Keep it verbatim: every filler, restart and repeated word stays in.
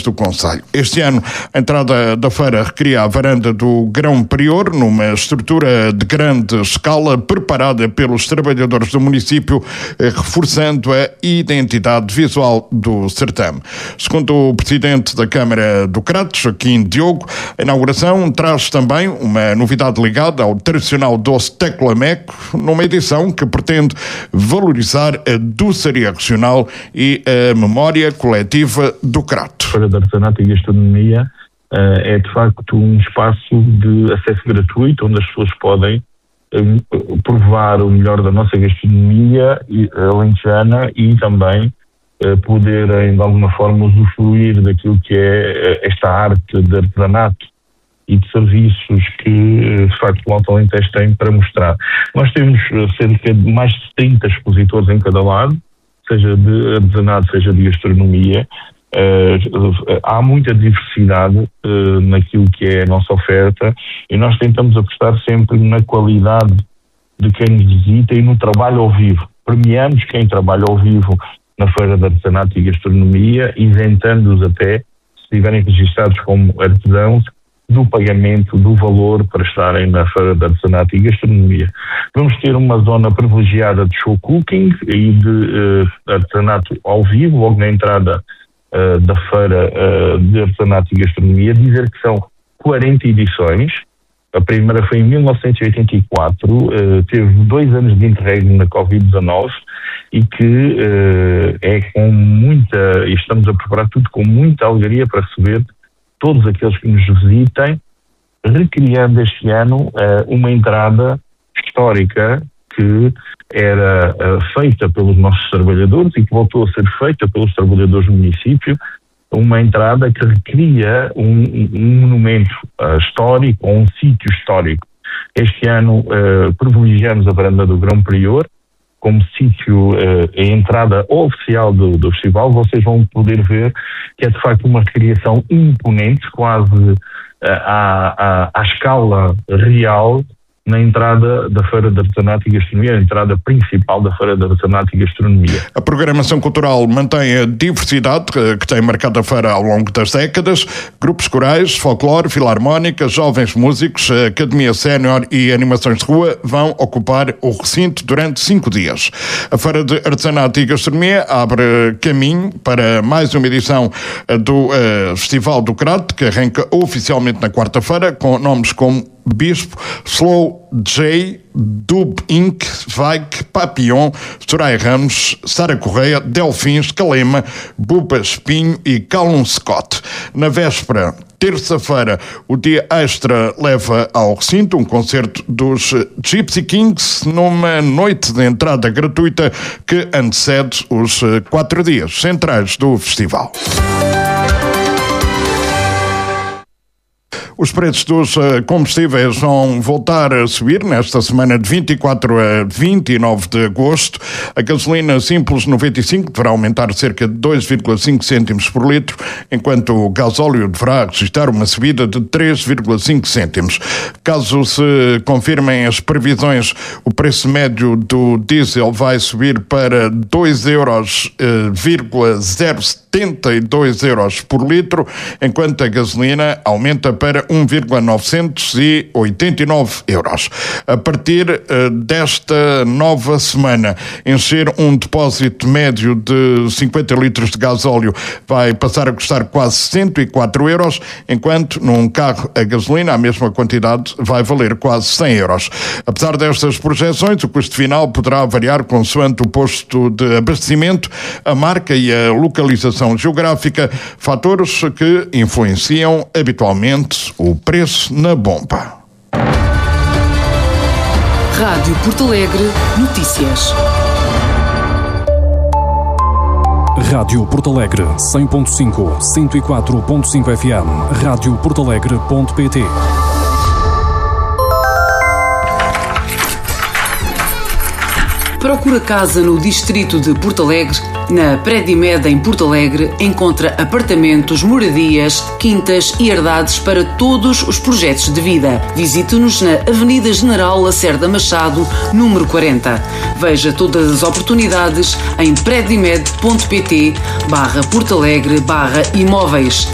do concelho. Este ano, a entrada da feira recria a varanda do Grão Prior, numa estrutura de grande escala, preparada pelos trabalhadores do município, reforçando a identidade visual do certame. Segundo o presidente da Câmara do Crato, Joaquim Diogo, a inauguração traz também uma novidade ligada ao tradicional doce Teclameco, numa edição que pretende valorizar a doçaria regional e a memória coletiva do Crato. A Feira de Artesanato e Gastronomia uh, é de facto um espaço de acesso gratuito, onde as pessoas podem uh, provar o melhor da nossa gastronomia alentejana e também uh, poderem de alguma forma usufruir daquilo que é uh, esta arte de artesanato e de serviços que, de facto, o Alto Alentejo tem para mostrar. Nós temos cerca de mais de trinta expositores em cada lado, seja de artesanato, seja de gastronomia. Uh, há muita diversidade uh, naquilo que é a nossa oferta e nós tentamos apostar sempre na qualidade de quem nos visita e no trabalho ao vivo. Premiamos quem trabalha ao vivo na Feira de Artesanato e Gastronomia, isentando-os até, se estiverem registrados como artesãos, do pagamento do valor para estarem na Feira de Artesanato e Gastronomia. Vamos ter uma zona privilegiada de show cooking e de uh, artesanato ao vivo, logo na entrada uh, da Feira uh, de Artesanato e Gastronomia. Dizer que são quarenta edições. A primeira foi em mil novecentos e oitenta e quatro, uh, teve dois anos de interregno na covid dezanove e que uh, é com muita, e estamos a preparar tudo com muita alegria para receber todos aqueles que nos visitem, recriando este ano uh, uma entrada histórica que era uh, feita pelos nossos trabalhadores e que voltou a ser feita pelos trabalhadores do município, uma entrada que recria um, um monumento uh, histórico ou um sítio histórico. Este ano uh, privilegiamos a varanda do Grão Prior como sítio, uh, a entrada oficial do, do festival. Vocês vão poder ver que é de facto uma recriação imponente, quase uh, à, à, à escala real, na entrada da Feira de Artesanato e Gastronomia, a entrada principal da Feira de Artesanato e Gastronomia. A programação cultural mantém a diversidade que tem marcado a feira ao longo das décadas. Grupos corais, folclore, filarmónica, jovens músicos, academia sénior e animações de rua vão ocupar o recinto durante cinco dias. A Feira de Artesanato e Gastronomia abre caminho para mais uma edição do uh, Festival do Crato, que arranca oficialmente na quarta-feira, com nomes como Bispo, Slow J, Dub incorporated, Vaik, Papillon, Soraya Ramos, Sara Correia, Delfins, Calema, Buba Espinho e Callum Scott. Na véspera, terça-feira, o dia extra leva ao recinto um concerto dos Gypsy Kings numa noite de entrada gratuita que antecede os quatro dias centrais do festival. Os preços dos combustíveis vão voltar a subir nesta semana de vinte e quatro a vinte e nove de agosto. A gasolina simples noventa e cinco deverá aumentar cerca de dois vírgula cinco cêntimos por litro, enquanto o gasóleo deverá registrar uma subida de três vírgula cinco cêntimos. Caso se confirmem as previsões, o preço médio do diesel vai subir para dois vírgula zero setenta e dois euros por litro, enquanto a gasolina aumenta para um vírgula novecentos e oitenta e nove euros. A partir uh, desta nova semana, encher um depósito médio de cinquenta litros de gasóleo vai passar a custar quase cento e quatro euros, enquanto num carro a gasolina a mesma quantidade vai valer quase cem euros. Apesar destas projeções, o custo final poderá variar consoante o posto de abastecimento, a marca e a localização geográfica, fatores que influenciam habitualmente o preço na bomba. Rádio Porto Alegre Notícias. Rádio Porto Alegre cem ponto cinco, cento e quatro ponto cinco F M, rádio porto alegre ponto pt. Procura casa no distrito de Porto Alegre. Na Predimed em Porto Alegre encontra apartamentos, moradias, quintas e herdades para todos os projetos de vida. Visite-nos na Avenida General Lacerda Machado, número quarenta. Veja todas as oportunidades em predimed ponto pt barra Porto Alegre barra imóveis.